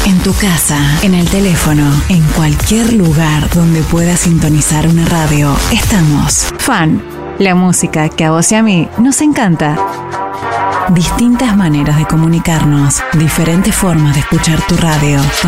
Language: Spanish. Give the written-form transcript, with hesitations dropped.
En tu casa, en el teléfono, en cualquier lugar donde puedas sintonizar una radio, estamos. Fan, la música que a vos y a mí nos encanta. Distintas maneras de comunicarnos, diferentes formas de escuchar tu radio.